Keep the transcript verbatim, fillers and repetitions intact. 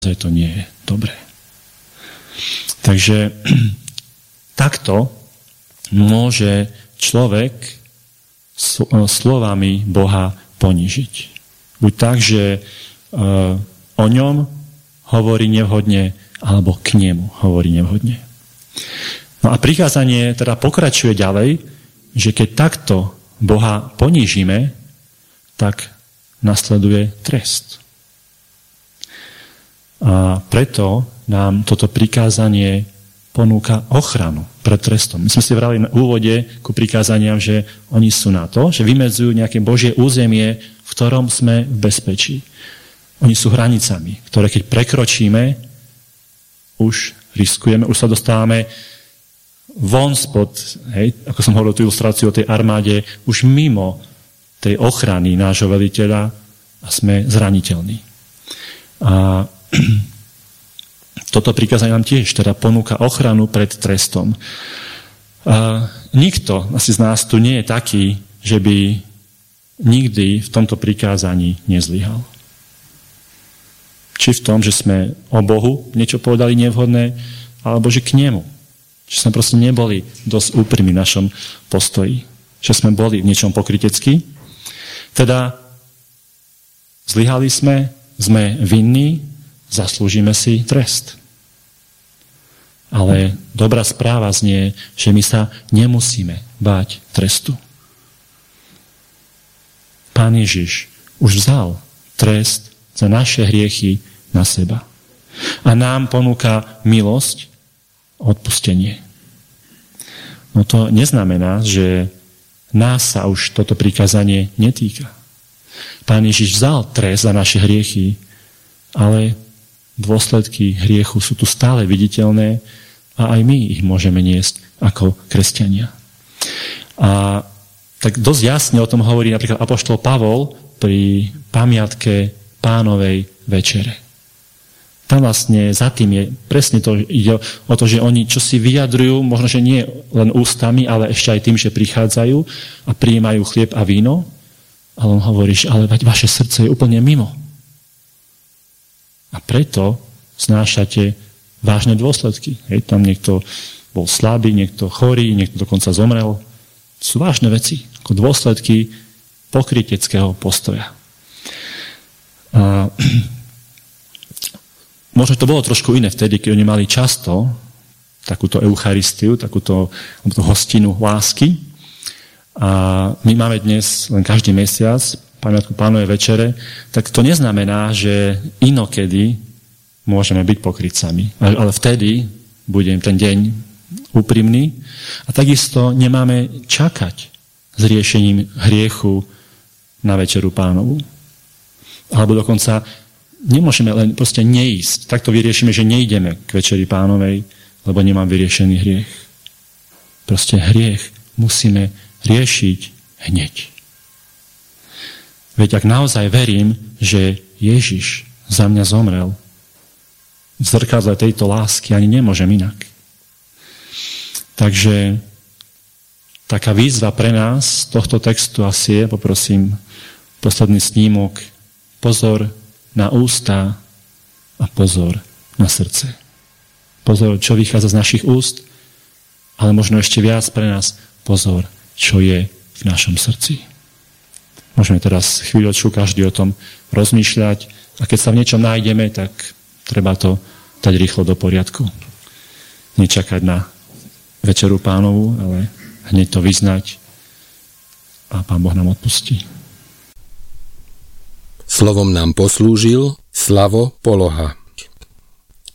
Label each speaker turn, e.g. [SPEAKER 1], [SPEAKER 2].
[SPEAKER 1] to nie je dobré. Takže takto môže človek slovami Boha ponížiť. Buď tak, že o ňom hovorí nevhodne, alebo k nemu hovorí nevhodne. No a prikázanie teda pokračuje ďalej, že keď takto Boha ponížime, tak nasleduje trest. A preto nám toto prikázanie ponúka ochranu pred trestom. My sme si vrali na úvode ku prikázaniam, že oni sú na to, že vymedzujú nejaké Božie územie, v ktorom sme v bezpečí. Oni sú hranicami, ktoré keď prekročíme, už riskujeme, už sa dostávame von spod, hej, ako som hovoril tú ilustráciu o tej armáde, už mimo tej ochrany nášho veliteľa a sme zraniteľní. A toto prikázanie nám tiež teda ponúka ochranu pred trestom. A nikto asi z nás tu nie je taký, že by nikdy v tomto prikázaní nezlyhal. Či v tom, že sme o Bohu niečo povedali nevhodné, alebo že k nemu. Že sme proste neboli dosť úprimní v našom postoji. Že sme boli v niečom pokryteckí. Teda zlyhali sme, sme vinní, zaslúžime si trest. Ale dobrá správa znie, že my sa nemusíme báť trestu. Pán Ježiš už vzal trest za naše hriechy na seba. A nám ponúka milosť a odpustenie. No to neznamená, že nás sa už toto prikázanie netýka. Pán Ježiš vzal trest za naše hriechy, ale dôsledky hriechu sú tu stále viditeľné a aj my ich môžeme niesť ako kresťania. A tak dosť jasne o tom hovorí napríklad apoštol Pavol pri pamiatke Pánovej večere. Tam vlastne za tým je presne to, ide o to, že oni čo si vyjadrujú, možno, že nie len ústami, ale ešte aj tým, že prichádzajú a prijímajú chlieb a víno, ale on hovorí, že ale veď vaše srdce je úplne mimo. A preto znášate vážne dôsledky. Hej, tam niekto bol slabý, niekto chorý, niekto dokonca zomrel. Sú vážne veci, ako dôsledky pokryteckého postoja. A možno to bolo trošku iné vtedy, keď oni mali často takúto eucharistiu, takúto hostinu lásky. A my máme dnes len každý mesiac pamiatku Pánovej večere, tak to neznamená, že inokedy môžeme byť pokrytcami. Ale vtedy bude ten deň úprimný. A takisto nemáme čakať s riešením hriechu na večeru Pánovu. Alebo dokonca nemôžeme len proste neísť. Takto vyriešime, že nejdeme k večeri Pánovej, lebo nemám vyriešený hriech. Proste hriech musíme riešiť hneď. Veď ak naozaj verím, že Ježiš za mňa zomrel, v zrkadle tejto lásky ani nemôžem inak. Takže taká výzva pre nás z tohto textu asi je, poprosím, posledný snímok, pozor na ústa a pozor na srdce. Pozor, čo vychádza z našich úst, ale možno ešte viac pre nás pozor, čo je v našom srdci. Môžeme teraz chvíľočku každý o tom rozmýšľať a keď sa v niečom nájdeme, tak treba to dať rýchlo do poriadku. Nečakať na večeru Pánovu, ale hneď to vyznať a Pán Boh nám odpustí.
[SPEAKER 2] Slovom nám poslúžil Slavo Poloha.